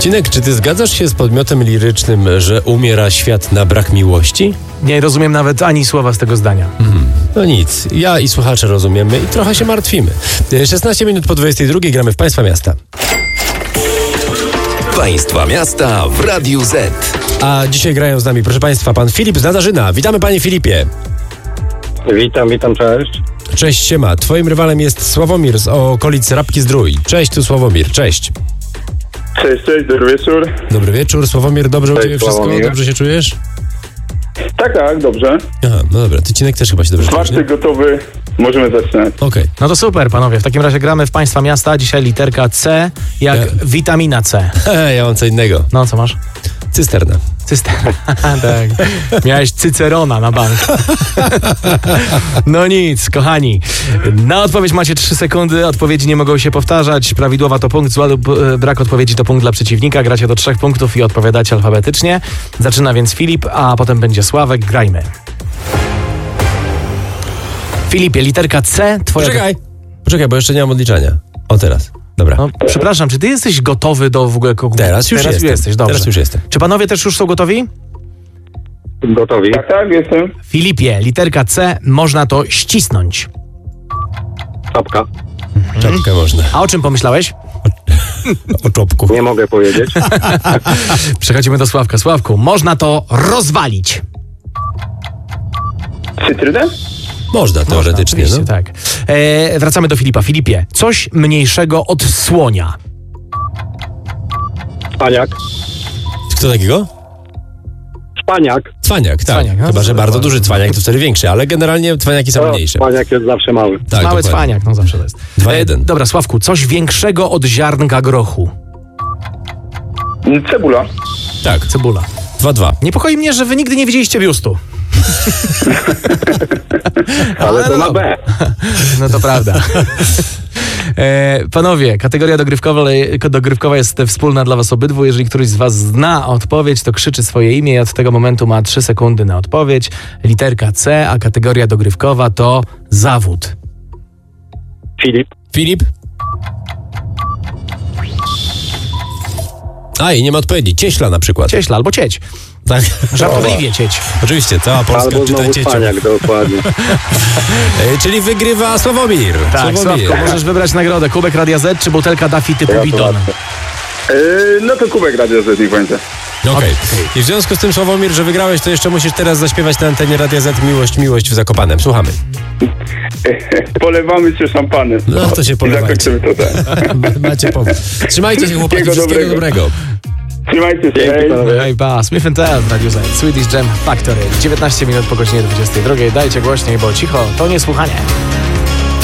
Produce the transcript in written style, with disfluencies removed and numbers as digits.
Cinek, czy ty zgadzasz się z podmiotem lirycznym, że umiera świat na brak miłości? Nie rozumiem nawet ani słowa z tego zdania. No nic, ja i słuchacze rozumiemy i trochę się martwimy. 16 minut po 22 gramy w Państwa Miasta. Państwa Miasta w Radiu Z. A dzisiaj grają z nami, proszę Państwa, pan Filip z Nadarzyna. Witamy, panie Filipie. Witam, cześć. Cześć, siema. Twoim rywalem jest Sławomir z okolic Rabki-Zdrój. Cześć, tu Sławomir, cześć. Cześć, dobry wieczór. Dobry wieczór, Sławomir, dobrze u ciebie wszystko? Sławomir. Dobrze się czujesz? Tak, dobrze. Aha, no dobra, ty Cinek też chyba się dobrze czujesz, nie? Gotowy, możemy zaczynać. Okej. No to super, panowie. W takim razie gramy w Państwa Miasta. Dzisiaj literka C, jak witamina C. Ja mam co innego. No, co masz? Cysterna. Tak. Miałeś Cycerona na bank. No nic, kochani. Na odpowiedź macie 3 sekundy. Odpowiedzi nie mogą się powtarzać. Prawidłowa to punkt, zła lub brak odpowiedzi to punkt dla przeciwnika. Gracie do 3 punktów i odpowiadacie alfabetycznie. Zaczyna więc Filip, a potem będzie Sławek. Grajmy. Filipie, literka C, twoja... Poczekaj, bo jeszcze nie mam odliczania. O, teraz. Dobra. No, przepraszam, czy ty jesteś gotowy do w ogóle... Teraz już jestem. Jesteś, dobrze. Teraz już jestem. Czy panowie też już są gotowi? Gotowi? Tak, jestem. Filipie, literka C, można to ścisnąć. Czapka. Czapkę można. A o czym pomyślałeś? O czopku. Nie mogę powiedzieć. Przechodzimy do Sławka. Sławku, można to rozwalić. Cytrynę? Można teoretycznie, Oczywiście, no. tak. Wracamy do Filipa. Filipie, coś mniejszego od słonia. Szpaniak. Kto takiego? Szpaniak. Cwaniak, tak. Cwaniak, no Chyba, że to bardzo bardzo duży cwaniak to wtedy większy, ale generalnie cwaniaki są mniejsze. Szpaniak jest zawsze mały. Tak, Mały dokładnie. cwaniak, no zawsze to jest. 2-1. Dobra, Sławku, coś większego od ziarnka grochu. Cebula. Tak, Cebula. 2-2. Niepokoi mnie, że wy nigdy nie widzieliście biustu. Ale to na dobra. B. No to prawda. Panowie, kategoria dogrywkowa jest wspólna dla was obydwu. Jeżeli któryś z was zna odpowiedź, to krzyczy swoje imię i od tego momentu ma 3 sekundy na odpowiedź. Literka C, a kategoria dogrywkowa to zawód. Filip? A, i nie ma odpowiedzi. Cieśla na przykład. Cieśla albo cieć. Tak. Żartobliwie cieć. Oczywiście, cała Polska Albo czyta znowu ciecią. szpaniak, dokładnie. Czyli wygrywa Sławomir. Tak, Sławko, możesz wybrać nagrodę. Kubek Radia Z czy butelka Daffy typu bidon. No to kubek Radia Z niech będzie. Okej. I w związku z tym, Sławomir, że wygrałeś, to jeszcze musisz teraz zaśpiewać na antenie Radia Z Miłość, miłość w Zakopanem. Słuchamy. Polewamy się szampanem. No to się polewajcie. to tak. Macie powód. Trzymajcie się, chłopaki. Wszystkiego dobrego. Trzymajcie się. Hej, ba, Smith & Tell w Radiu Z, Swedish Jam Factory. 19 minut po godzinie 22. Dajcie głośniej, bo cicho to nie słuchanie.